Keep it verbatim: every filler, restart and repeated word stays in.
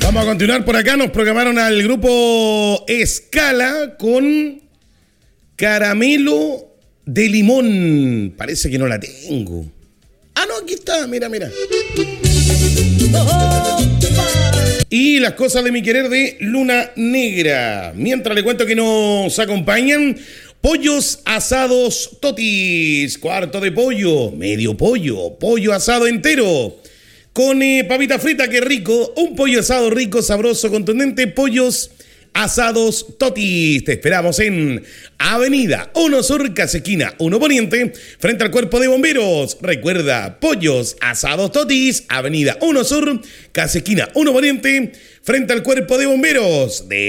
Vamos a continuar por acá. Nos programaron al grupo Escala con Caramelo de Limón. Parece que no la tengo. Ah, no, aquí está. Mira, mira. Y las cosas de mi querer de Luna Negra. Mientras le cuento que nos acompañan pollos asados Totis. Cuarto de pollo, medio pollo, pollo asado entero. Con eh, papita frita, qué rico. Un pollo asado rico, sabroso, contundente. Pollos asados Totis. Te esperamos en Avenida uno Sur, Casa Esquina uno Poniente, frente al Cuerpo de Bomberos. Recuerda, pollos asados Totis, Avenida uno Sur, Casa Esquina uno Poniente, frente al Cuerpo de Bomberos. De